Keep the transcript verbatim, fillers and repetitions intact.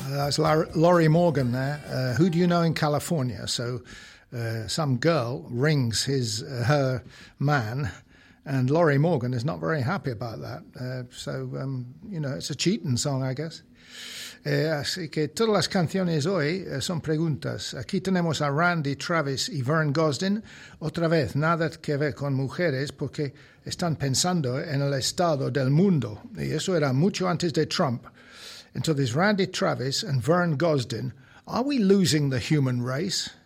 that's Laurie Morgan there. Uh, who do you know in California? So uh, some girl rings his uh, her man, and Laurie Morgan is not very happy about that. Uh, so, um, you know, it's a cheating song, I guess. Eh, así que todas las canciones hoy eh, son preguntas. Aquí tenemos a Randy Travis y Vern Gosdin. Otra vez, nada que ver con mujeres porque están pensando en el estado del mundo. Y eso era mucho antes de Trump. Entonces, Randy Travis and Vern Gosdin, are we losing the human race?